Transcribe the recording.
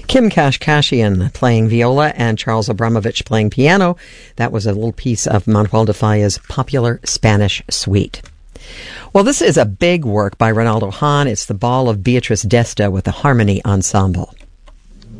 Kim Kashkashian playing viola and Charles Abramovich playing piano. That was a little piece of Manuel de Falla's popular Spanish suite. Well, this is a big work by Ronaldo Hahn. It's the Ball of Beatrice d'Este with the Harmony Ensemble.